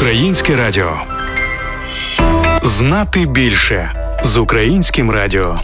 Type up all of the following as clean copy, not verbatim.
Українське радіо. Знати більше з Українським радіо.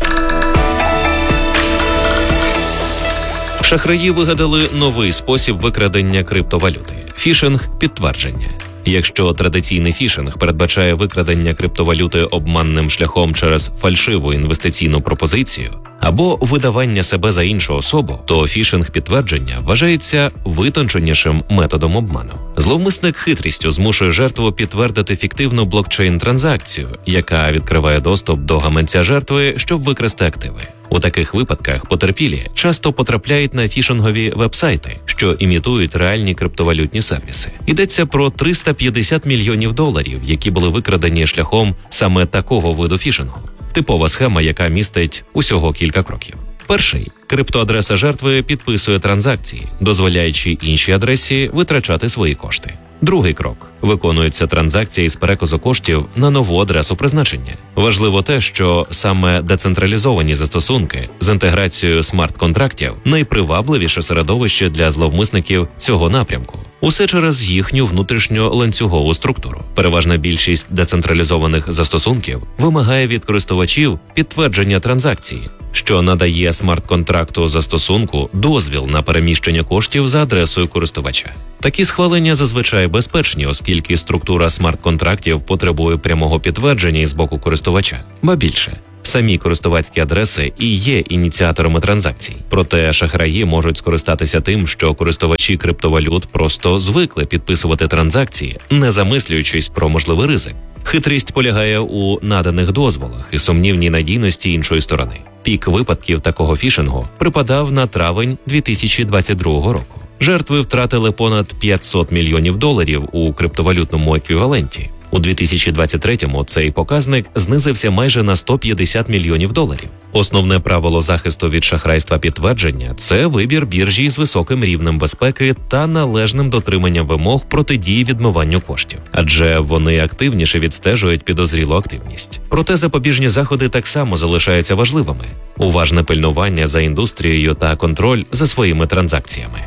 Шахраї вигадали новий спосіб викрадення криптовалюти – фішинг-підтвердження. Якщо традиційний фішинг передбачає викрадення криптовалюти обманним шляхом через фальшиву інвестиційну пропозицію або видавання себе за іншу особу, то фішинг-підтвердження вважається витонченішим методом обману. Зловмисник хитрістю змушує жертву підтвердити фіктивну блокчейн-транзакцію, яка відкриває доступ до гаманця жертви, щоб викрасти активи. У таких випадках потерпілі часто потрапляють на фішингові вебсайти, що імітують реальні криптовалютні сервіси. Йдеться про $350 мільйонів, які були викрадені шляхом саме такого виду фішингу. Типова схема, яка містить усього кілька кроків. Перший – криптоадреса жертви підписує транзакції, дозволяючи іншій адресі витрачати свої кошти. Другий крок – виконуються транзакції з переказу коштів на нову адресу призначення. Важливо те, що саме децентралізовані застосунки з інтеграцією смарт-контрактів – найпривабливіше середовище для зловмисників цього напрямку. Усе через їхню внутрішню ланцюгову структуру. Переважна більшість децентралізованих застосунків вимагає від користувачів підтвердження транзакції, що надає смарт-контракту застосунку дозвіл на переміщення коштів за адресою користувача. Такі схвалення зазвичай безпечні, оскільки структура смарт-контрактів потребує прямого підтвердження із боку користувача. Ба більше, самі користувацькі адреси і є ініціаторами транзакцій. Проте шахраї можуть скористатися тим, що користувачі криптовалют просто звикли підписувати транзакції, не замислюючись про можливий ризик. Хитрість полягає у наданих дозволах і сумнівній надійності іншої сторони. Пік випадків такого фішингу припадав на травень 2022 року. Жертви втратили понад $500 мільйонів у криптовалютному еквіваленті. У 2023-му цей показник знизився майже на $150 мільйонів. Основне правило захисту від шахрайства підтвердження – це вибір біржі з високим рівнем безпеки та належним дотриманням вимог протидії відмиванню коштів. Адже вони активніше відстежують підозрілу активність. Проте запобіжні заходи так само залишаються важливими. Уважне пильнування за індустрією та контроль за своїми транзакціями.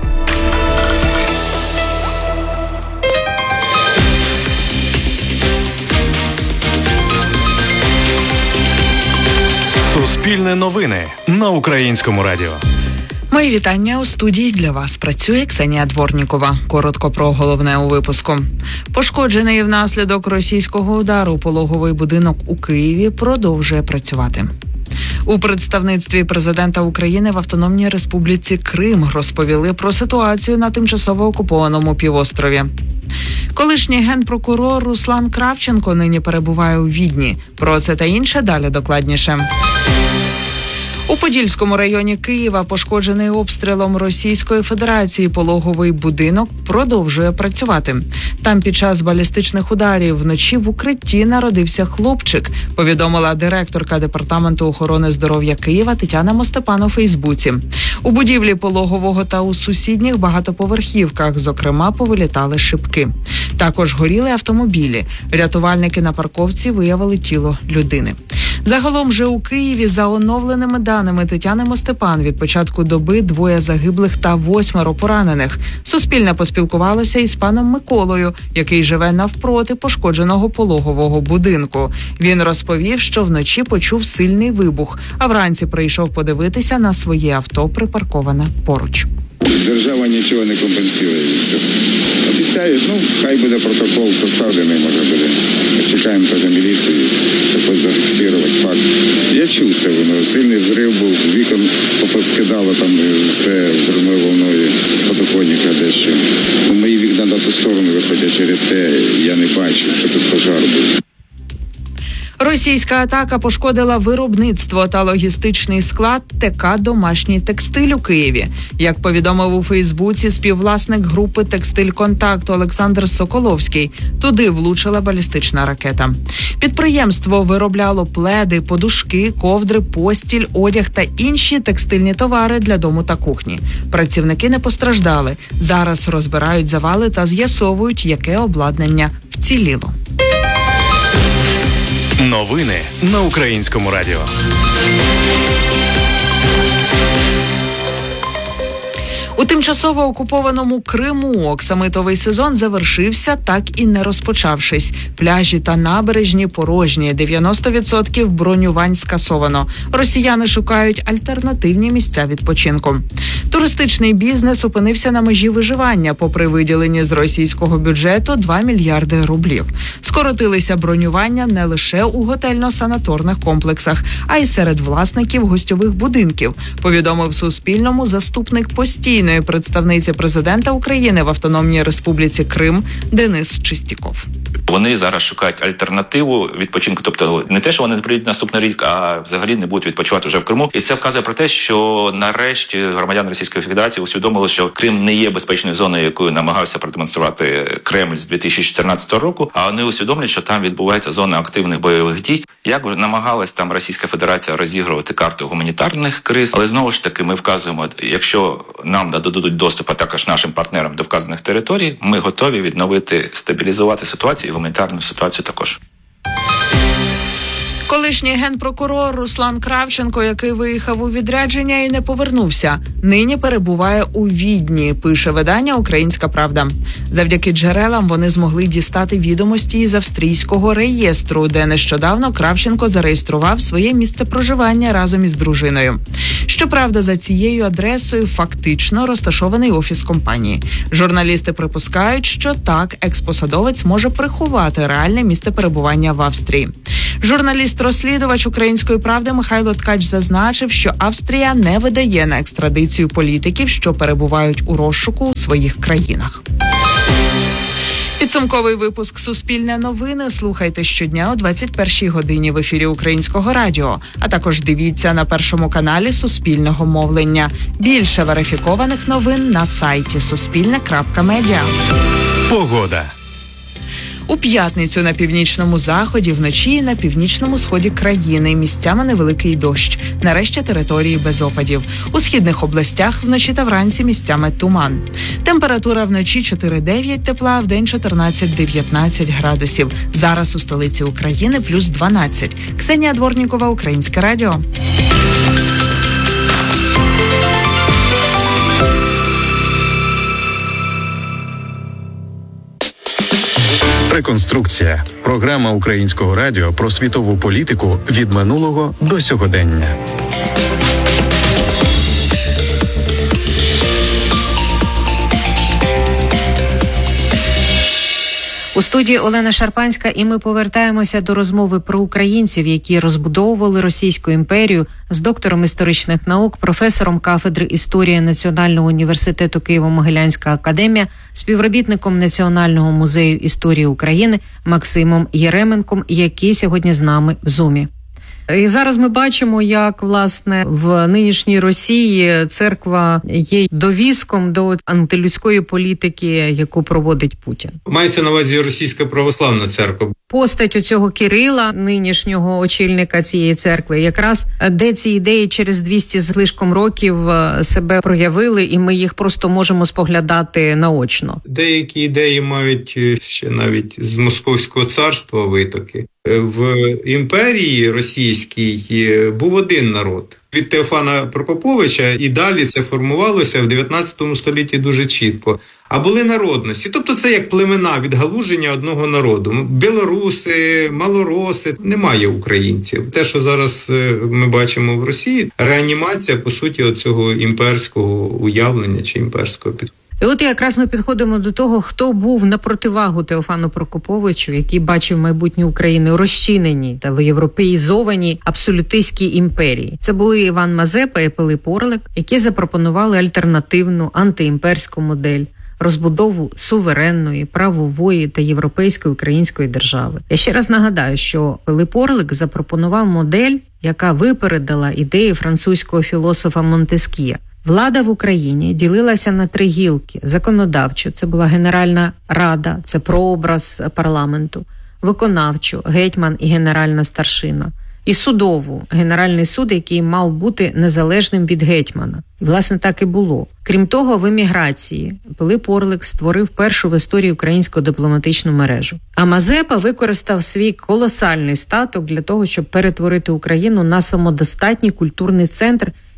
Суспільне новини на Українському радіо. Мої вітання. У студії для вас працює Ксенія Дворнікова. Коротко про головне у випуску. Пошкоджений внаслідок російського удару пологовий будинок у Києві продовжує працювати. У представництві президента України в Автономній Республіці Крим розповіли про ситуацію на тимчасово окупованому півострові. Колишній генпрокурор Руслан Кравченко нині перебуває у Відні. Про це та інше далі докладніше. У Подільському районі Києва пошкоджений обстрілом Російської Федерації пологовий будинок продовжує працювати. Там під час балістичних ударів вночі в укритті народився хлопчик, повідомила директорка Департаменту охорони здоров'я Києва Тетяна Мостепан у Фейсбуці. У будівлі пологового та у сусідніх багатоповерхівках, зокрема, повилітали шибки. Також горіли автомобілі. Рятувальники на парковці виявили тіло людини. Загалом же у Києві, за оновленими даними Тетяни Мостепан, від початку доби 2 загиблих та 8 поранених. Суспільне поспілкувалося із паном Миколою, який живе навпроти пошкодженого пологового будинку. Він розповів, що вночі почув сильний вибух, а вранці прийшов подивитися на своє авто, припарковане поруч. Держава нічого не компенсує від цього. Обіцяють, хай буде протокол составлений, може буде. Чекаємо теж міліцію, щоб зафіксувати факт. Я чув це воно. Сильний взрив був, вікон поскидало там все взривною волною з подоконника дещо. Мої вікна на ту сторону виходять, через те я не бачу, що тут пожар був. Російська атака пошкодила виробництво та логістичний склад ТК «Домашній текстиль» у Києві. Як повідомив у Фейсбуці співвласник групи «Текстиль Контакт» Олександр Соколовський, туди влучила балістична ракета. Підприємство виробляло пледи, подушки, ковдри, постіль, одяг та інші текстильні товари для дому та кухні. Працівники не постраждали. Зараз розбирають завали та з'ясовують, яке обладнання вціліло. Новини на Українському радіо. У тимчасово окупованому Криму оксамитовий сезон завершився, так і не розпочавшись. Пляжі та набережні порожні, 90% бронювань скасовано. Росіяни шукають альтернативні місця відпочинку. Туристичний бізнес опинився на межі виживання, попри виділені з російського бюджету 2 мільярди рублів. Скоротилися бронювання не лише у готельно-санаторних комплексах, а й серед власників гостьових будинків, повідомив Суспільному заступник постійної представниці президента України в Автономній Республіці Крим Денис Чистіков. Вони зараз шукають альтернативу відпочинку, тобто не те, що вони не прийдуть наступний рік, а взагалі не будуть відпочивати вже в Криму. І це вказує про те, що нарешті громадяни Російської Федерації усвідомили, що Крим не є безпечною зоною, якою намагався продемонструвати Кремль з 2014 року, а вони усвідомлюють, що там відбувається зона активних бойових дій. Як намагалась там Російська Федерація розігрувати карту гуманітарних криз, але знову ж таки ми вказуємо, якщо нам дадуть доступ, а також нашим партнерам до вказаних територій, ми готові відновити, стабілізувати ситуацію і гуманітарну ситуацію також. Колишній генпрокурор Руслан Кравченко, який виїхав у відрядження і не повернувся, нині перебуває у Відні, пише видання «Українська правда». Завдяки джерелам вони змогли дістати відомості із австрійського реєстру, де нещодавно Кравченко зареєстрував своє місце проживання разом із дружиною. Щоправда, за цією адресою фактично розташований офіс компанії. Журналісти припускають, що так експосадовець може приховати реальне місце перебування в Австрії. Журналіст-розслідувач «Української правди» Михайло Ткач зазначив, що Австрія не видає на екстрадицію політиків, що перебувають у розшуку у своїх країнах. Підсумковий випуск «Суспільне новини» слухайте щодня о 21-й годині в ефірі Українського радіо, а також дивіться на Першому каналі Суспільного мовлення. Більше верифікованих новин на сайті suspilne.media. Погода. У п'ятницю на північному заході, вночі і на північному сході країни місцями невеликий дощ. Нарешті території без опадів. У східних областях вночі та вранці місцями туман. Температура вночі 4-9 тепла, вдень 14-19 градусів. Зараз у столиці України плюс 12. Ксенія Дворнікова, Українське радіо. Реконструкція. Програма Українського радіо про світову політику від минулого до сьогодення. У студії Олена Шарпанська, і ми повертаємося до розмови про українців, які розбудовували Російську імперію, з доктором історичних наук, професором кафедри історії Національного університету Києво-Могилянська академія, співробітником Національного музею історії України Максимом Єременком, який сьогодні з нами в Зумі. І зараз ми бачимо, як, власне, в нинішній Росії церква є довіском до антилюдської політики, яку проводить Путін. Мається на увазі Російська православна церква. Постать оцього Кирила, нинішнього очільника цієї церкви, якраз де ці ідеї через 200 з лишком років себе проявили, і ми їх просто можемо споглядати наочно. Деякі ідеї мають ще навіть з Московського царства витоки. В імперії російській був один народ. Від Теофана Прокоповича і далі це формувалося в 19 столітті дуже чітко. А були народності. Тобто це як племена, відгалуження одного народу. Білоруси, малороси, немає українців. Те, що зараз ми бачимо в Росії, реанімація, по суті, оцього імперського уявлення чи імперського підходу. І от якраз ми підходимо до того, хто був на противагу Теофану Прокоповичу, який бачив майбутнє України у розчиненій та в європеїзованій абсолютистській імперії. Це були Іван Мазепа і Пилип Орлик, які запропонували альтернативну антиімперську модель, розбудову суверенної, правової та європейської української держави. Я ще раз нагадаю, що Пилип Орлик запропонував модель, яка випередила ідеї французького філософа Монтеск'є. Влада в Україні ділилася на 3 гілки. Законодавчу – це була Генеральна Рада, це прообраз парламенту. Виконавчу – гетьман і генеральна старшина. І судову – Генеральний суд, який мав бути незалежним від гетьмана. І, власне, так і було. Крім того, в еміграції Пилип Орлик створив першу в історії українську дипломатичну мережу. А Мазепа використав свій колосальний статок для того, щоб перетворити Україну на самодостатній культурний центр,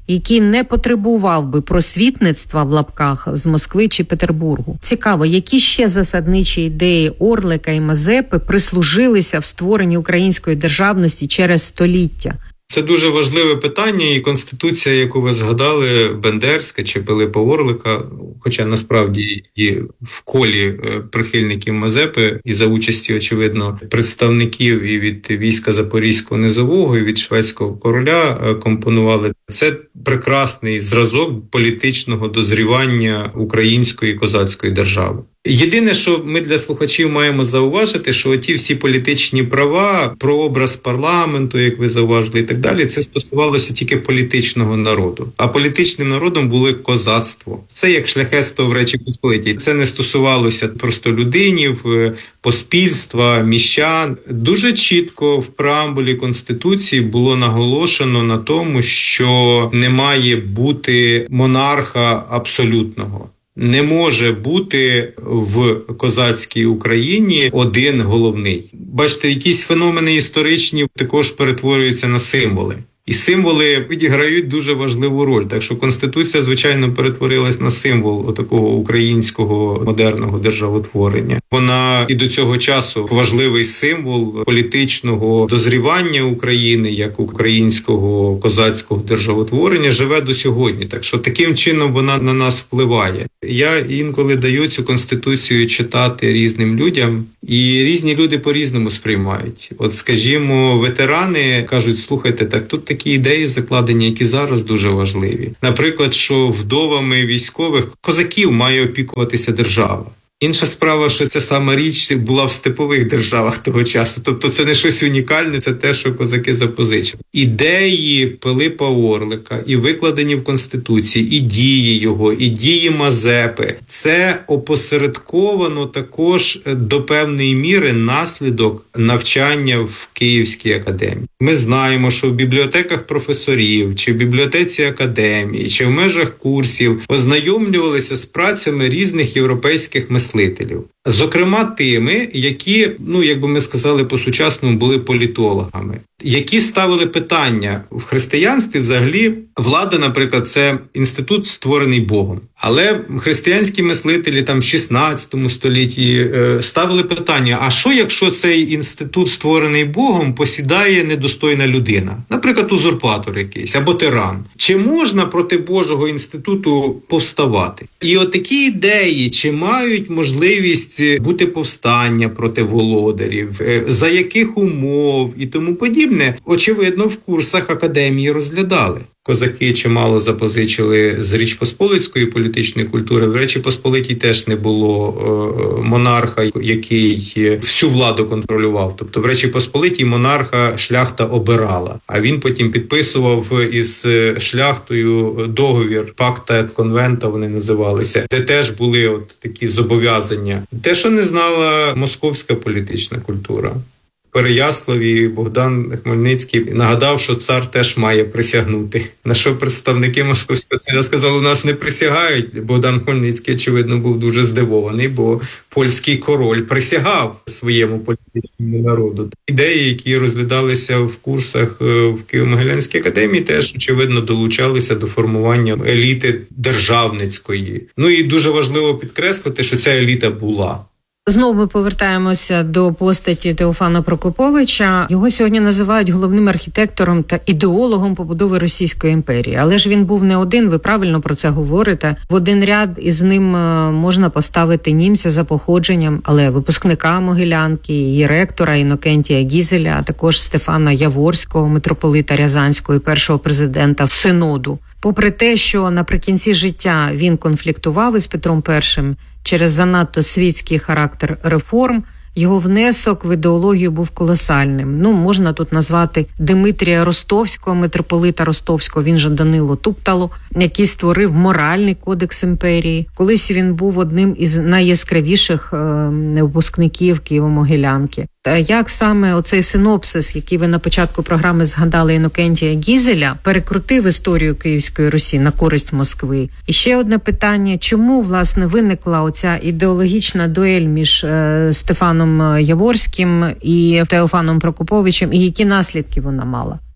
який не потребував би просвітництва в лапках з Москви чи Петербургу. Цікаво, які ще засадничі ідеї Орлика і Мазепи прислужилися в створенні української державності через століття? Це дуже важливе питання, і Конституція, яку ви згадали, Бендерська чи Пилипа Орлика, хоча насправді і в колі прихильників Мазепи, і за участі, очевидно, представників і від війська Запорізького низового, і від шведського короля компонували. Це прекрасний зразок політичного дозрівання української козацької держави. Єдине, що ми для слухачів маємо зауважити, що ті всі політичні права, прообраз парламенту, як ви зауважили, і так далі, це стосувалося тільки політичного народу. А політичним народом були козацтво. Це як шляхетство в Речі Посполитій. Це не стосувалося простолюдинів, поспільства, міщан. Дуже чітко в преамбулі Конституції було наголошено на тому, що не має бути монарха абсолютного. Не може бути в козацькій Україні один головний. Бачите, якісь феномени історичні також перетворюються на символи. І символи відіграють дуже важливу роль. Так що Конституція, звичайно, перетворилась на символ такого українського модерного державотворення. Вона і до цього часу важливий символ політичного дозрівання України, як українського козацького державотворення, живе до сьогодні. Так що таким чином вона на нас впливає. Я інколи даю цю Конституцію читати різним людям, і різні люди по-різному сприймають. От, скажімо, ветерани кажуть, слухайте, так тут такі ідеї закладені, які зараз дуже важливі. Наприклад, що вдовами військових козаків має опікуватися держава. Інша справа, що ця сама річ була в степових державах того часу. Тобто це не щось унікальне, це те, що козаки запозичили. Ідеї Пилипа Орлика і викладені в Конституції, і дії його, і дії Мазепи – це опосередковано також до певної міри наслідок навчання в Київській академії. Ми знаємо, що в бібліотеках професорів, чи в бібліотеці академії, чи в межах курсів ознайомлювалися з працями різних європейських мислителів. Зокрема, тими, які, як би ми сказали по-сучасному, були політологами, які ставили питання в християнстві взагалі. Влада, наприклад, це інститут, створений Богом. Але християнські мислителі там в 16 столітті ставили питання, а що якщо цей інститут, створений Богом, посідає недостойна людина? Наприклад, узурпатор якийсь або тиран. Чи можна проти Божого інституту повставати? І от такі ідеї, чи мають можливість бути повстання проти володарів, за яких умов і тому подібне, очевидно, в курсах академії розглядали. Козаки чимало запозичили з Річ Посполицької політичної культури. В Речі Посполитій теж не було монарха, який всю владу контролював. Тобто в Речі Посполитій монарха шляхта обирала, а він потім підписував із шляхтою договір, пакта ет конвента вони називалися, де теж були от такі зобов'язання. Те, що не знала московська політична культура. В Переяславі Богдан Хмельницький нагадав, що цар теж має присягнути. На що представники московського царя сказали, у нас не присягають. Богдан Хмельницький, очевидно, був дуже здивований, бо польський король присягав своєму політичному народу. Ідеї, які розглядалися в курсах в Києво-Могилянській академії, теж, очевидно, долучалися до формування еліти державницької. І дуже важливо підкреслити, що ця еліта була. Знову ми повертаємося до постаті Теофана Прокоповича. Його сьогодні називають головним архітектором та ідеологом побудови Російської імперії. Але ж він був не один, ви правильно про це говорите. В один ряд із ним можна поставити німця за походженням, але випускника Могилянки, її ректора Інокентія Гізеля, а також Стефана Яворського, митрополита Рязанського і першого президента Синоду. Попри те, що наприкінці життя він конфліктував із Петром І через занадто світський характер реформ, його внесок в ідеологію був колосальним. Можна тут назвати Димитрія Ростовського, митрополита Ростовського, він же Данило Туптало, який створив моральний кодекс імперії. Колись він був одним із найяскравіших випускників Києво-Могилянки. Як саме оцей синопсис, який ви на початку програми згадали Інокентія Гізеля, перекрутив історію Київської Русі на користь Москви? І ще одне питання, чому, власне, виникла оця ідеологічна дуель між Стефаном Яворським і Теофаном Прокоповичем, і які наслідки вона мала?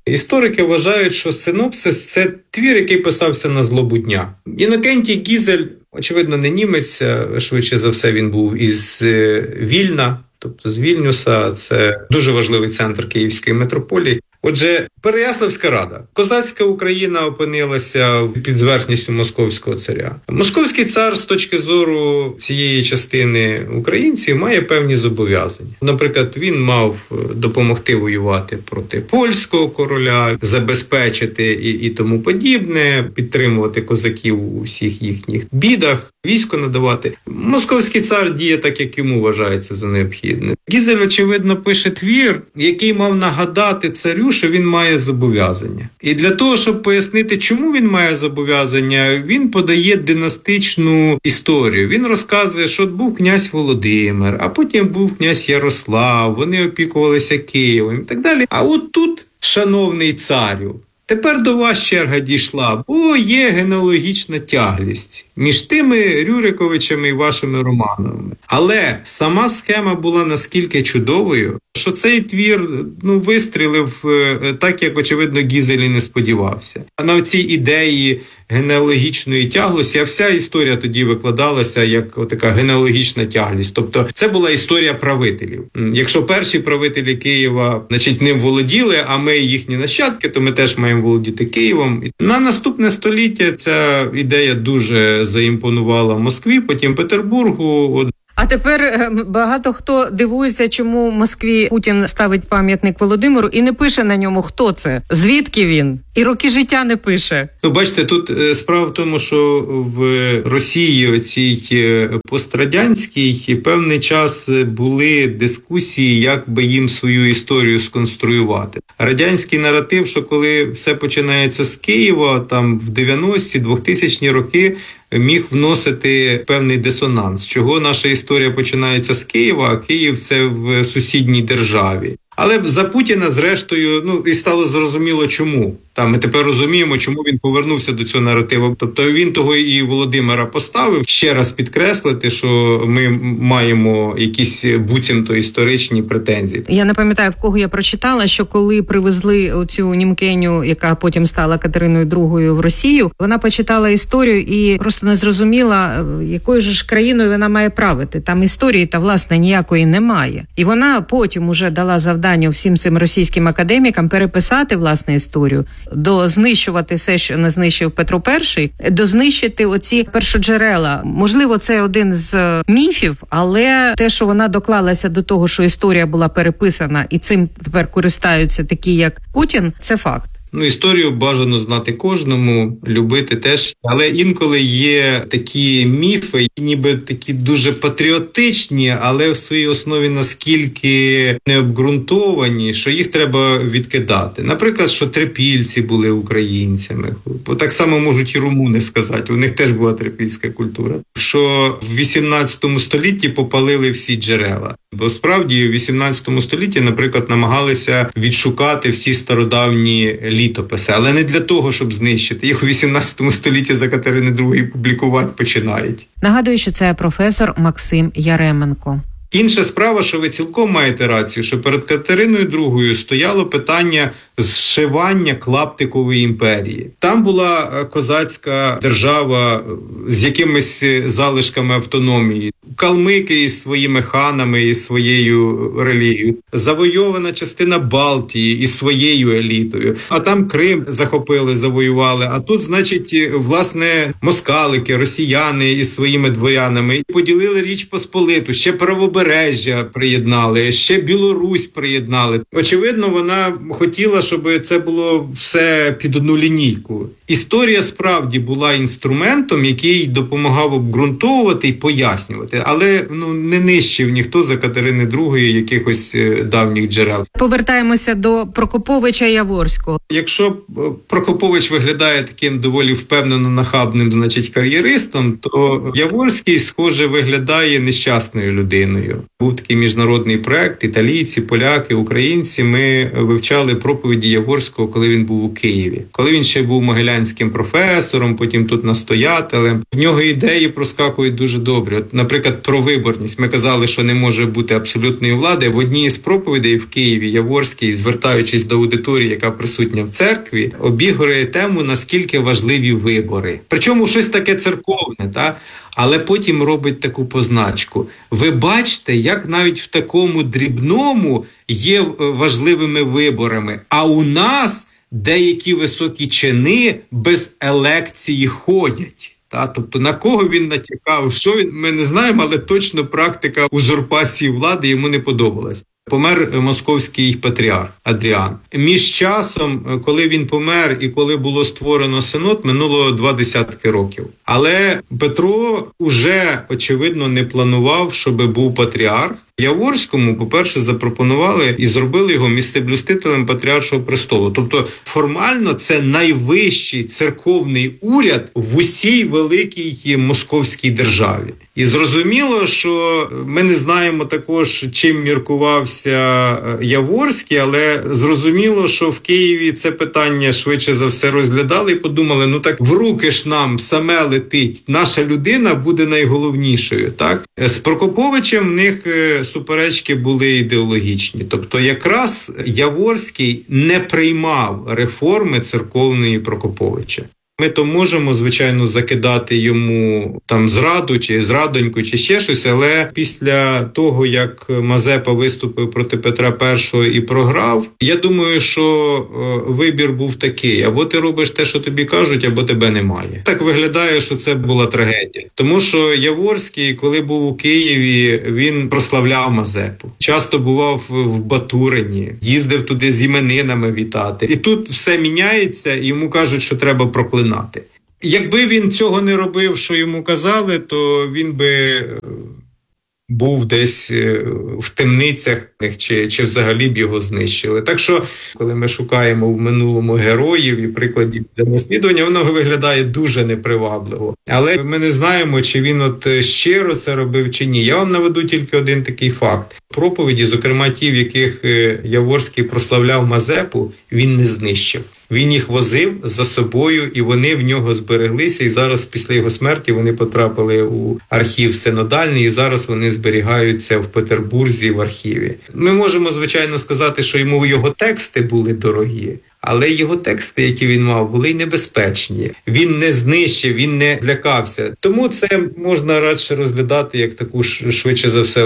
Історики вважають, що синопсис – це твір, який писався на злобу дня. Інокентій Гізель, очевидно, не німець, швидше за все він був із Вільна, тобто з Вільнюса, це дуже важливий центр Київської митрополії. Отже, Переяславська рада. Козацька Україна опинилася під зверхністю московського царя. Московський цар з точки зору цієї частини українців має певні зобов'язання. Наприклад, він мав допомогти воювати проти польського короля, забезпечити і тому подібне, підтримувати козаків у всіх їхніх бідах, військо надавати. Московський цар діє так, як йому вважається за необхідне. Гізель, очевидно, пише твір, який мав нагадати царю, що він має зобов'язання. І для того, щоб пояснити, чому він має зобов'язання, він подає династичну історію. Він розказує, що був князь Володимир, а потім був князь Ярослав, вони опікувалися Києвом і так далі. А от тут, шановний царю, тепер до вас черга дійшла, бо є генеалогічна тяглість між тими Рюриковичами і вашими Романовими. Але сама схема була наскільки чудовою, що цей твір вистрілив так, як, очевидно, Гізель і не сподівався. А на цій ідеї генеалогічної тяглості, а вся історія тоді викладалася як така генеалогічна тяглість. Тобто це була історія правителів. Якщо перші правителі Києва, ним володіли, а ми їхні нащадки, то ми теж маємо володіти Києвом. На наступне століття ця ідея дуже заімпонувала Москві, потім Петербургу. А тепер багато хто дивується, чому в Москві Путін ставить пам'ятник Володимиру і не пише на ньому, хто це, звідки він, і роки життя не пише. Бачите, тут справа в тому, що в Росії оцій пострадянській певний час були дискусії, як би їм свою історію сконструювати. Радянський наратив, що коли все починається з Києва, там в 90-ті, 2000-ні роки, міг вносити певний дисонанс, чого наша історія починається з Києва, а Київ – це в сусідній державі. Але за Путіна, зрештою, і стало зрозуміло, чому. Ми тепер розуміємо, чому він повернувся до цього наративу. Тобто він того і Володимира поставив. Ще раз підкреслити, що ми маємо якісь буцімто історичні претензії. Я не пам'ятаю, в кого я прочитала, що коли привезли оцю німкеню, яка потім стала Катериною II в Росію, вона почитала історію і просто не зрозуміла, якою ж країною вона має правити. Там історії та, власне, ніякої немає. І вона потім уже дала завдання всім цим російським академікам переписати, власне, історію, дознищувати все, що не знищив Петро І, дознищити оці першоджерела. Можливо, це один з міфів, але те, що вона доклалася до того, що історія була переписана і цим тепер користаються такі, як Путін, це факт. Історію бажано знати кожному, любити теж. Але інколи є такі міфи, ніби такі дуже патріотичні, але в своїй основі наскільки необґрунтовані, що їх треба відкидати. Наприклад, що трипільці були українцями. Бо так само можуть і румуни сказати, у них теж була трипільська культура. Що в 18 столітті попалили всі джерела. Бо справді в 18 столітті, наприклад, намагалися відшукати всі стародавні літописи, але не для того, щоб знищити. Їх у 18 столітті за Катерини II публікувати починають. Нагадую, що це професор Максим Яременко. Інша справа, що ви цілком маєте рацію, що перед Катериною II стояло питання зшивання клаптикової імперії. Там була козацька держава з якимись залишками автономії. Калмики із своїми ханами і своєю релігією. Завойована частина Балтії із своєю елітою. А там Крим захопили, завоювали. А тут, значить, власне, москалики, росіяни із своїми дворянами поділили Річ Посполиту. Ще Правобережжя приєднали, ще Білорусь приєднали. Очевидно, вона хотіла, щоб це було все під одну лінійку. Історія справді була інструментом, який допомагав обґрунтовувати і пояснювати, але не нищив ніхто за Катерини II якихось давніх джерел. Повертаємося до Прокоповича Яворського. Якщо Прокопович виглядає таким доволі впевнено нахабним, кар'єристом, то Яворський, схоже, виглядає нещасною людиною. Був такий міжнародний проект, італійці, поляки, українці. Ми вивчали проповіді Яворського, коли він був у Києві. Коли він ще був могилянським професором, потім тут настоятелем. В нього ідеї проскакують дуже добре. От, наприклад, про виборність. Ми казали, що не може бути абсолютної влади. В одній із проповідей в Києві Яворський, звертаючись до аудиторії, яка присутня в церкві, обігрує тему, наскільки важливі вибори. Причому щось таке церковне, так? Але потім робить таку позначку. Ви бачите, як навіть в такому дрібному є важливими виборами. А у нас деякі високі чини без елекції ходять. Тобто на кого він натякав, що він, ми не знаємо, але точно практика узурпації влади йому не подобалась. Помер московський патріарх Адріан. Між часом, коли він помер і коли було створено синод, минуло 20 років. Але Петро уже, очевидно, не планував, щоб був патріарх. Яворському, по-перше, запропонували і зробили його місцеблюстителем Патріаршого престолу. Тобто формально це найвищий церковний уряд в усій великій московській державі. І зрозуміло, що ми не знаємо також, чим міркувався Яворський, але зрозуміло, що в Києві це питання швидше за все розглядали і подумали, ну так в руки ж нам саме летить, наша людина буде найголовнішою. Так? З Прокоповичем в них суперечки були ідеологічні. Тобто якраз Яворський не приймав реформи церковної Прокоповича. Ми то можемо, звичайно, закидати йому там зраду, чи зрадоньку, чи ще щось, але після того, як Мазепа виступив проти Петра І і програв, я думаю, що вибір був такий: або ти робиш те, що тобі кажуть, або тебе немає. Так виглядає, що це була трагедія. Тому що Яворський, коли був у Києві, він прославляв Мазепу. Часто бував в Батурині, їздив туди з іменинами вітати. І тут все міняється, і йому кажуть, що треба проклинати. Якби він цього не робив, що йому казали, то він би був десь в темницях, чи взагалі б його знищили. Так що, коли ми шукаємо в минулому героїв і прикладів для наслідування, воно виглядає дуже непривабливо. Але ми не знаємо, чи він от щиро це робив, чи ні. Я вам наведу тільки один такий факт. Проповіді, зокрема ті, в яких Яворський прославляв Мазепу, він не знищив. Він їх возив за собою, і вони в нього збереглися, і зараз після його смерті вони потрапили у архів синодальний, і зараз вони зберігаються в Петербурзі в архіві. Ми можемо, звичайно, сказати, що його тексти були дорогі, але його тексти, які він мав, були й небезпечні. Він не знищив, він не злякався. Тому це можна радше розглядати як таку, швидше за все,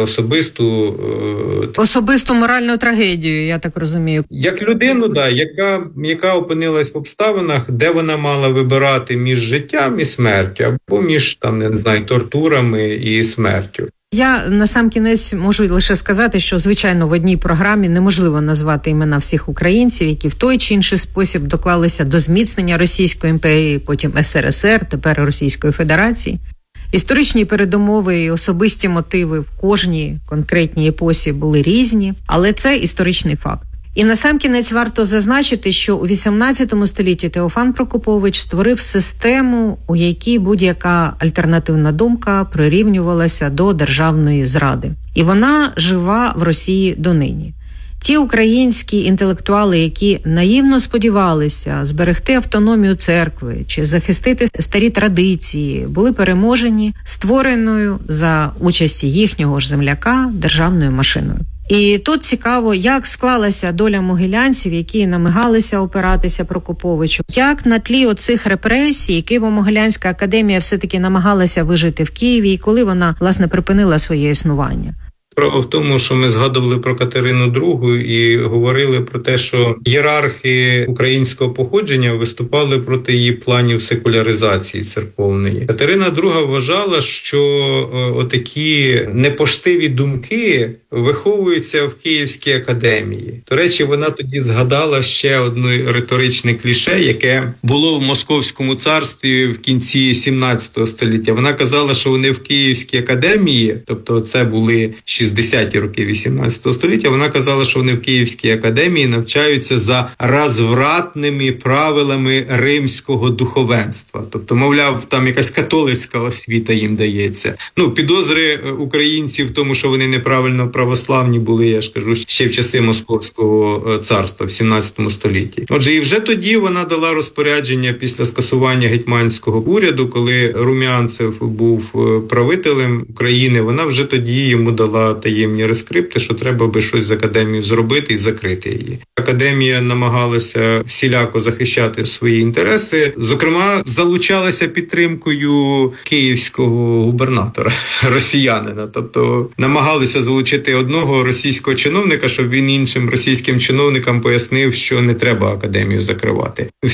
особисту моральну трагедію, я так розумію. Як людину, да, яка опинилась в обставинах, де вона мала вибирати між життям і смертю, або між, там, не знаю, тортурами і смертю. Я насамкінець можу лише сказати, що, звичайно, в одній програмі неможливо назвати імена всіх українців, які в той чи інший спосіб доклалися до зміцнення Російської імперії, потім СРСР, тепер Російської Федерації. Історичні передумови і особисті мотиви в кожній конкретній епосі були різні, але це історичний факт. І насамкінець варто зазначити, що у XVIII столітті Теофан Прокопович створив систему, у якій будь-яка альтернативна думка прирівнювалася до державної зради. І вона жива в Росії донині. Ті українські інтелектуали, які наївно сподівалися зберегти автономію церкви чи захистити старі традиції, були переможені створеною за участі їхнього ж земляка державною машиною. І тут цікаво, як склалася доля могилянців, які намагалися опиратися Прокоповичу. Як на тлі оцих репресій Києво-Могилянська академія все-таки намагалася вижити в Києві, і коли вона, власне, припинила своє існування? Справа в тому, що ми згадували про Катерину II і говорили про те, що ієрархи українського походження виступали проти її планів секуляризації церковної. Катерина II вважала, що отакі непоштиві думки виховуються в Київській академії. До речі, вона тоді згадала ще одне риторичне кліше, яке було в Московському царстві в кінці 17 століття. Вона казала, що вони в Київській академії, тобто це були 60-ті роки 18 століття, вона казала, що вони в Київській академії навчаються за розвратними правилами римського духовенства. Тобто, мовляв, там якась католицька освіта їм дається. Підозри українців в тому, що вони неправильно православні були, я ж кажу, ще в часи Московського царства в 17 столітті. Отже, і вже тоді вона дала розпорядження після скасування гетьманського уряду, коли Румянцев був правителем України, вона вже тоді йому дала таємні рескрипти, що треба би щось з академією зробити і закрити її. Академія намагалася всіляко захищати свої інтереси, зокрема, залучалася підтримкою київського губернатора, росіянина, тобто намагалися залучити одного російського чиновника, щоб він іншим російським чиновникам пояснив, що не треба академію закривати. В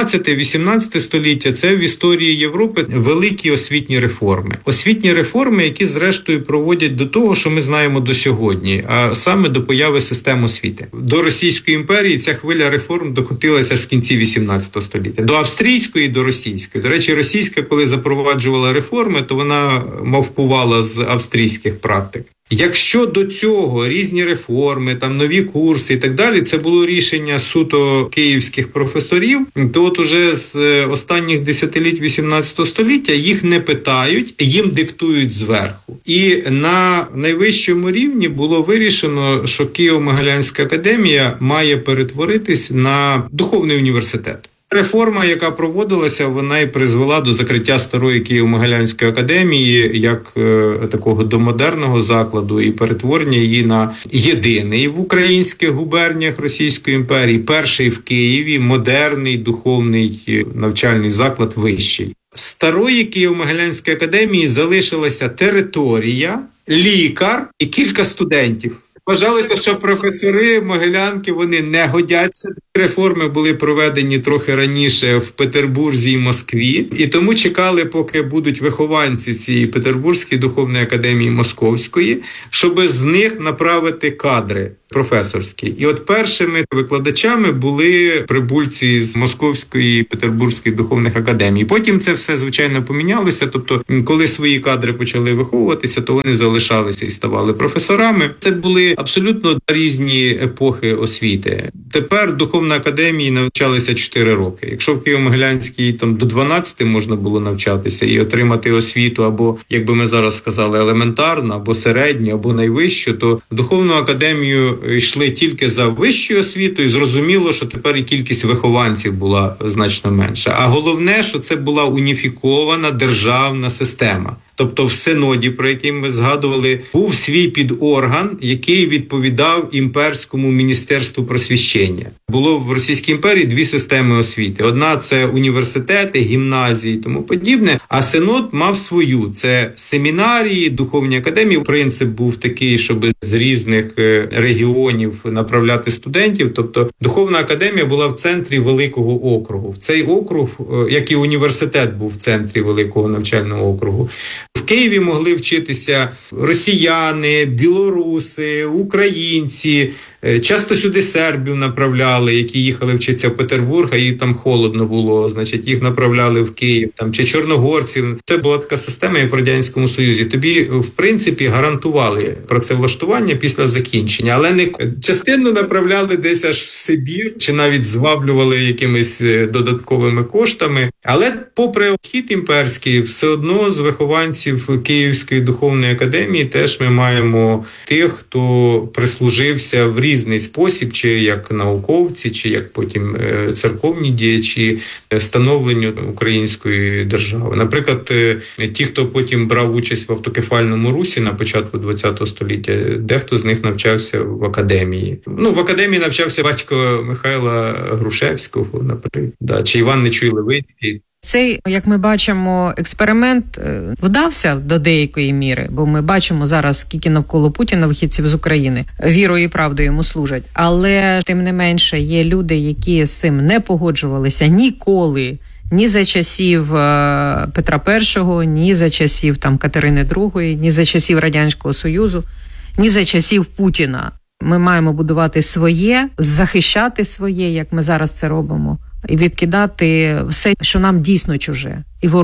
17-18 століття це в історії Європи великі освітні реформи. Освітні реформи, які зрештою проводять до того, що ми знаємо до сьогодні, а саме до появи систем освіти. До Російської імперії ця хвиля реформ докотилася аж в кінці 18 століття. До австрійської, до російської. До речі, російська, коли запроваджувала реформи, то вона мавпувала з австрійських практик. Якщо до цього різні реформи, там нові курси і так далі, це було рішення суто київських професорів, то от уже з останніх десятиліть 18 століття їх не питають, їм диктують зверху. І на найвищому рівні було вирішено, що Києво-Могилянська академія має перетворитись на духовний університет. Реформа, яка проводилася, вона і призвела до закриття старої Києво-Могилянської академії як такого домодерного закладу і перетворення її на єдиний в українських губерніях Російської імперії, перший в Києві модерний духовний навчальний заклад вищий. З старої Києво-Могилянської академії залишилася територія, лікар і кілька студентів. Вважалося, що професори Могилянки, вони не годяться. Реформи були проведені трохи раніше в Петербурзі і Москві, і тому чекали, поки будуть вихованці цієї Петербурзької духовної академії Московської, щоб з них направити кадри професорські. І от першими викладачами були прибульці з Московської і Петербурзької духовних академій. Потім це все, звичайно, помінялося. Тобто, коли свої кадри почали виховуватися, то вони залишалися і ставали професорами. Це були абсолютно різні епохи освіти. Тепер духовна академії навчалися 4 роки. Якщо в Києво-Могилянській там до 12 можна було навчатися і отримати освіту або, як би ми зараз сказали, елементарну, або середню, або найвищу, то в духовну академію йшли тільки за вищою освітою. Зрозуміло, що тепер і кількість вихованців була значно менша. А головне, що це була уніфікована державна система. Тобто в Синоді, про який ми згадували, був свій підорган, який відповідав імперському міністерству просвіщення. Було в Російській імперії 2 системи освіти. Одна – це університети, гімназії і тому подібне, а Синод мав свою. Це семінарії, духовні академії. Принцип був такий, щоб з різних регіонів направляти студентів. Тобто духовна академія була в центрі великого округу. Цей округ, як і університет, був в центрі великого навчального округу. В Києві могли вчитися росіяни, білоруси, українці. Часто сюди сербів направляли, які їхали вчитися в Петербург, а їм там холодно було, значить їх направляли в Київ, там, чи чорногорців. Це була така система, як в Радянському Союзі. Тобі, в принципі, гарантували працевлаштування після закінчення, але не частину направляли десь аж в Сибір, чи навіть зваблювали якимись додатковими коштами. Але попри хід імперський, все одно з вихованців Київської духовної академії теж ми маємо тих, хто прислужився в різний спосіб, чи як науковці, чи як потім церковні діячі становленню української держави. Наприклад, ті, хто потім брав участь в автокефальному русі на початку ХХ століття, дехто з них навчався в академії. В академії навчався батько Михайла Грушевського, наприклад, чи Іван Нечуй Левицький. Цей, як ми бачимо, експеримент вдався до деякої міри, бо ми бачимо зараз, скільки навколо Путіна вихідців з України вірою і правдою йому служать. Але, тим не менше, є люди, які з цим не погоджувалися ніколи, ні за часів Петра І, ні за часів Катерини II, ні за часів Радянського Союзу, ні за часів Путіна. Ми маємо будувати своє, захищати своє, як ми зараз це робимо, і відкидати все, що нам дійсно чуже і вороже.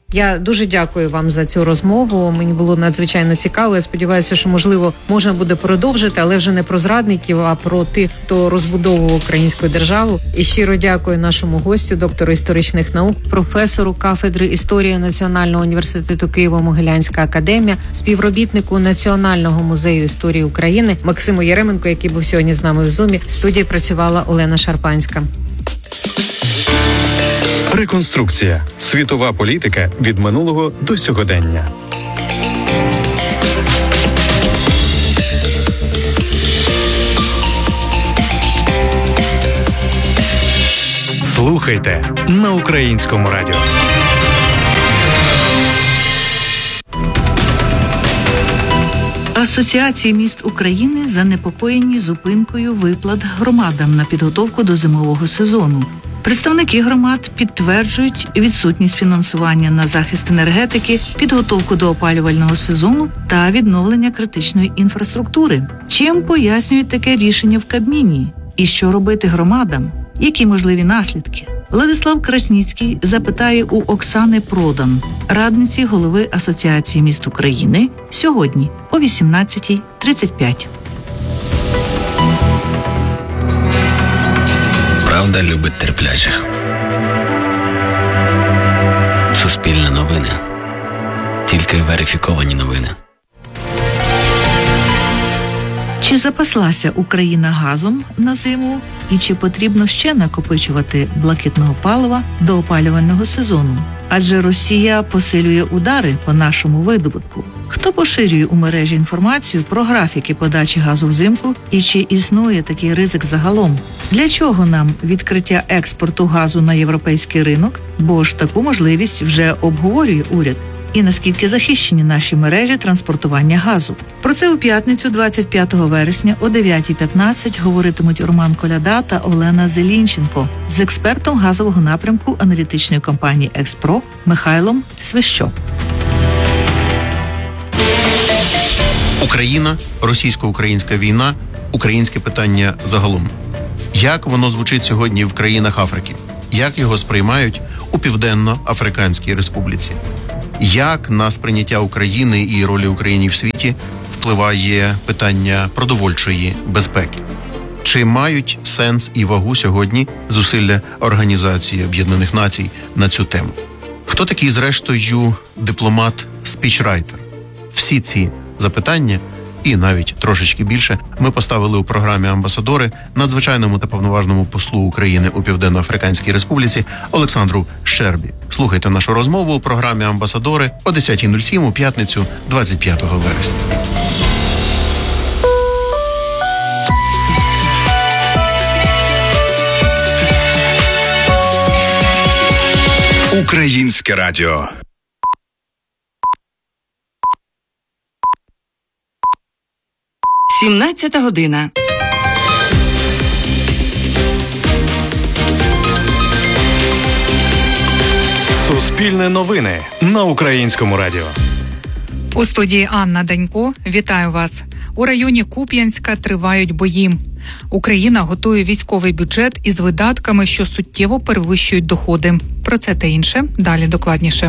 Я дуже дякую вам за цю розмову. Мені було надзвичайно цікаво. Я сподіваюся, що, можливо, можна буде продовжити, але вже не про зрадників, а про тих, хто розбудовував українську державу. І щиро дякую нашому гостю, доктору історичних наук, професору кафедри історії Національного університету Києво-Могилянська академія, співробітнику Національного музею історії України Максиму Яременко, який був сьогодні з нами в Зумі. В студії працювала Олена Шарпанська. Реконструкція. Світова політика від минулого до сьогодення. Слухайте на Українському радіо. Асоціації міст України занепокоєні зупинкою виплат громадам на підготовку до зимового сезону. Представники громад підтверджують відсутність фінансування на захист енергетики, підготовку до опалювального сезону та відновлення критичної інфраструктури. Чим пояснюють таке рішення в Кабміні? І що робити громадам? Які можливі наслідки? Владислав Красніцький запитає у Оксани Продан, радниці голови Асоціації міст України, сьогодні о 18:35. Правда любить терпляче. Суспільне новини. Тільки верифіковані новини. Чи запаслася Україна газом на зиму? І чи потрібно ще накопичувати блакитного палива до опалювального сезону? Адже Росія посилює удари по нашому видобутку. Хто поширює у мережі інформацію про графіки подачі газу взимку і чи існує такий ризик загалом? Для чого нам відкриття експорту газу на європейський ринок? Бо ж таку можливість вже обговорює уряд. І наскільки захищені наші мережі транспортування газу. Про це у п'ятницю 25 вересня о 9:15 говоритимуть Роман Коляда та Олена Зелінченко з експертом газового напрямку аналітичної компанії «Експро» Михайлом Свищо. Україна, російсько-українська війна, українське питання загалом. Як воно звучить сьогодні в країнах Африки? Як його сприймають у Південно-Африканській Республіці? Як на сприйняття України і ролі України в світі впливає питання продовольчої безпеки? Чи мають сенс і вагу сьогодні зусилля Організації Об'єднаних Націй на цю тему? Хто такий, зрештою, дипломат-спічрайтер? Всі ці запитання, і навіть трошечки більше, ми поставили у програмі «Амбасадори» надзвичайному та повноважному послу України у Південно-Африканській Республіці Олександру Щербі. Слухайте нашу розмову у програмі «Амбасадори» о 10:07 у п'ятницю 25 вересня. Українське радіо. Сімнадцята година. Суспільне новини на Українському радіо. У студії Анна Данько. Вітаю вас. У районі Куп'янська тривають бої. Україна готує військовий бюджет із видатками, що суттєво перевищують доходи. Про це та інше далі докладніше.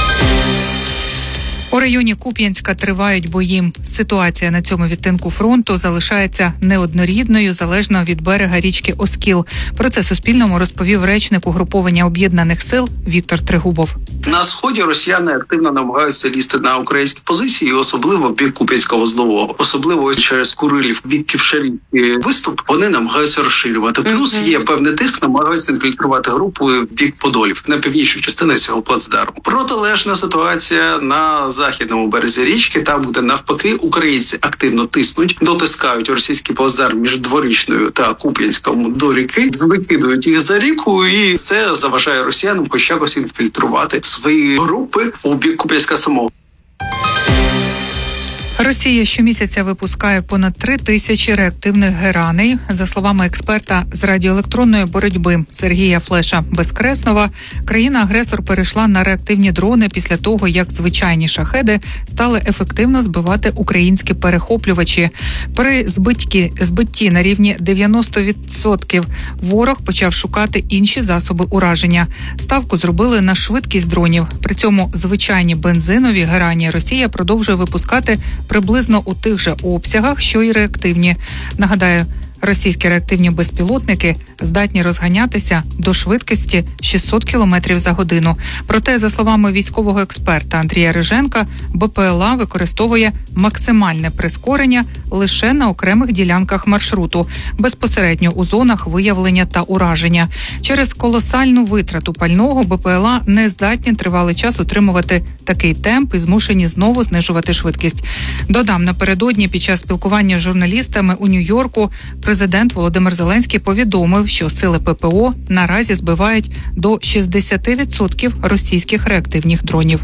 У районі Куп'янська тривають бої. Ситуація на цьому відтинку фронту залишається неоднорідною, залежно від берега річки Оскіл. Про це Суспільному розповів речник угруповання Об'єднаних сил Віктор Трегубов. На сході росіяни активно намагаються лізти на українські позиції, особливо в бік Куп'янсько-Вузлового. Особливо ось через Курилів, в бік Ківшарівки виступ, вони намагаються розширювати. Плюс є певний тиск, намагаються інфільтрувати групу в бік Подолів, на північну частину цього плацдарму. Протилежна ситуація на західному березі річки, там, де навпаки українці активно тиснуть, дотискають російський плацдарм між Дворічною та Куп'янськом до ріки, викидують їх за ріку, і це заважає росіянам хоч якось інфільтрувати свої групи у бік Куп'янська самого. Росія щомісяця випускає понад 3 тисячі реактивних гераней. За словами експерта з радіоелектронної боротьби Сергія Флеша-Безкреснова, країна-агресор перейшла на реактивні дрони після того, як звичайні шахеди стали ефективно збивати українські перехоплювачі. При збитті на рівні 90% ворог почав шукати інші засоби ураження. Ставку зробили на швидкість дронів. При цьому звичайні бензинові герані Росія продовжує випускати приблизно у тих же обсягах, що й реактивні. Нагадаю, російські реактивні безпілотники здатні розганятися до швидкості 600 км за годину. Проте, за словами військового експерта Андрія Риженка, БПЛА використовує максимальне прискорення лише на окремих ділянках маршруту, безпосередньо у зонах виявлення та ураження. Через колосальну витрату пального БПЛА не здатні тривалий час утримувати такий темп і змушені знову знижувати швидкість. Додам, напередодні під час спілкування з журналістами у Нью-Йорку президент Володимир Зеленський повідомив, що сили ППО наразі збивають до 60% російських реактивних дронів.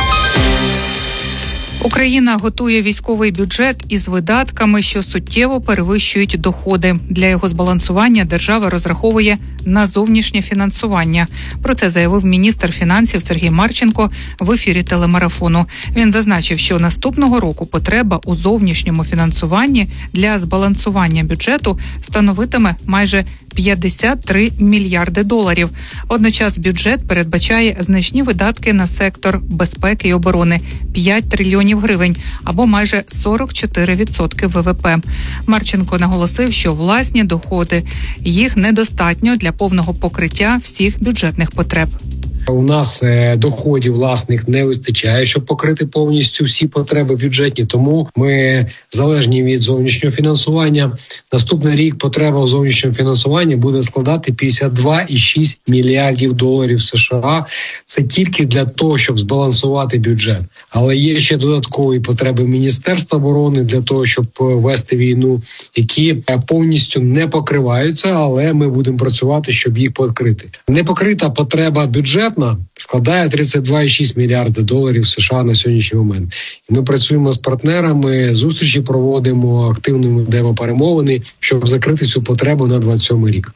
Україна готує військовий бюджет із видатками, що суттєво перевищують доходи. Для його збалансування держава розраховує на зовнішнє фінансування. Про це заявив міністр фінансів Сергій Марченко в ефірі телемарафону. Він зазначив, що наступного року потреба у зовнішньому фінансуванні для збалансування бюджету становитиме майже 53 мільярди доларів. Водночас бюджет передбачає значні видатки на сектор безпеки і оборони – 5 трильйонів гривень або майже 44% ВВП. Марченко наголосив, що власні доходи їх недостатньо для повного покриття всіх бюджетних потреб. У нас доходів власних не вистачає, щоб покрити повністю всі потреби бюджетні, тому ми залежні від зовнішнього фінансування. Наступний рік потреба у зовнішньому фінансуванні буде складати 52,6 мільярдів доларів США. Це тільки для того, щоб збалансувати бюджет. Але є ще додаткові потреби Міністерства оборони для того, щоб вести війну, які повністю не покриваються, але ми будемо працювати, щоб їх покрити. Непокрита потреба бюджетна складає 32,6 мільярда доларів США на сьогоднішній момент. І ми працюємо з партнерами, зустрічі проводимо, активно ведемо перемовини, щоб закрити цю потребу на 27 рік.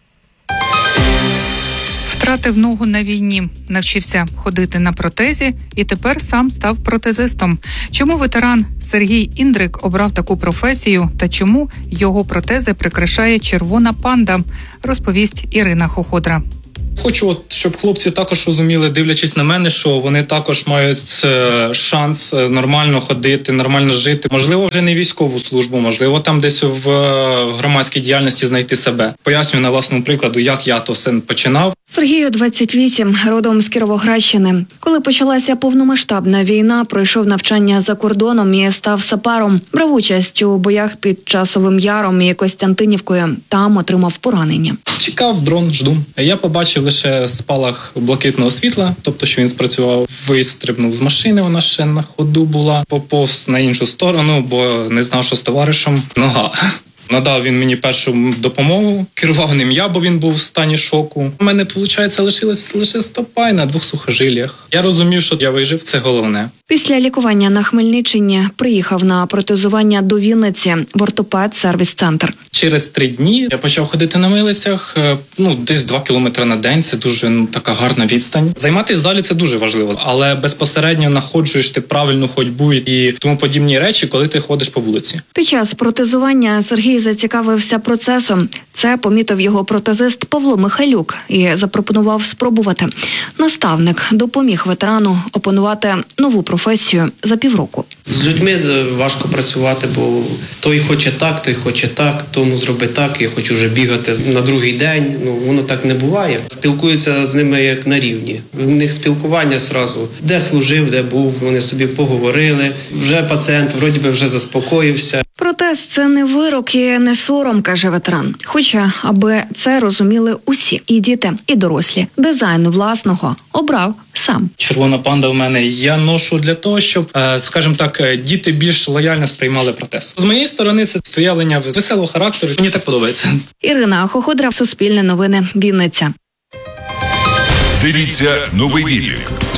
Втратив ногу на війні, навчився ходити на протезі і тепер сам став протезистом. Чому ветеран Сергій Індрик обрав таку професію та чому його протези прикрашає червона панда, розповість Ірина Хоходра. Хочу, щоб хлопці також розуміли, дивлячись на мене, що вони також мають шанс нормально ходити, нормально жити. Можливо, вже не військову службу, можливо, там десь в громадській діяльності знайти себе. Пояснюю на власному прикладу, як я то все починав. Сергію 28, родом з Кіровоградщини. Коли почалася повномасштабна війна, пройшов навчання за кордоном і став сапаром. Брав участь у боях під Часовим Яром і Костянтинівкою. Там отримав поранення. Чекав дрон, жду. Я побачив лише спалах блакитного світла, тобто, що він спрацював, вистрибнув з машини, вона ще на ходу була, поповз на іншу сторону, бо не знав, що з товаришем. Нога. Надав він мені першу допомогу, керував ним я, бо він був в стані шоку. У мене, виходить, лишилась лише стопа на 2 сухожиллях. Я розумів, що я вижив, це головне. Після лікування на Хмельниччині приїхав на протезування до Вінниці в ортопед-сервіс-центр. Через 3 дні я почав ходити на милицях, десь 2 кілометри на день. Це дуже така гарна відстань. Займатися в залі – це дуже важливо, але безпосередньо находжуєш ти правильну ходьбу і тому подібні речі, коли ти ходиш по вулиці. Під час протезування Сергій зацікавився процесом. Це помітив його протезист Павло Михайлюк і запропонував спробувати. Наставник допоміг ветерану опанувати нову професію за півроку. З людьми важко працювати, бо той хоче так, тому зроби так, я хочу вже бігати на другий день. Воно так не буває. Спілкуються з ними як на рівні. В них спілкування зразу, де служив, де був, вони собі поговорили. Вже пацієнт вроді би вже заспокоївся. Протез – це не вирок і не сором, каже ветеран. Хоча, аби це розуміли усі, і діти, і дорослі. Дизайн власного обрав сам. Червона панда в мене я ношу для того, щоб, скажімо так, діти більш лояльно сприймали протез. З моєї сторони це виявлення веселого характеру. Мені так подобається. Ірина Хоходра, Суспільне новини, Вінниця. Дивіться новий відлік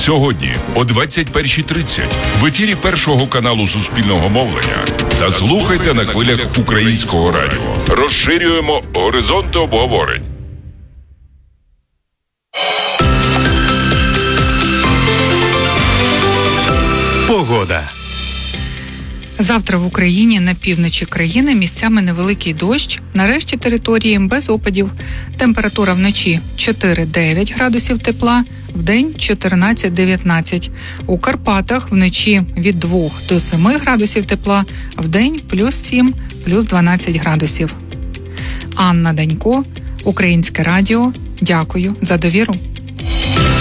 Сьогодні о 21:30 в ефірі Першого каналу Суспільного мовлення та слухайте на хвилях Українського радіо. Розширюємо горизонти обговорень. Погода. Завтра в Україні на півночі країни місцями невеликий дощ, на решті території без опадів. Температура вночі 4-9 градусів тепла, вдень 14-19. У Карпатах вночі від 2 до 7 градусів тепла, вдень +7, +12 градусів. Анна Данько, Українське радіо. Дякую за довіру.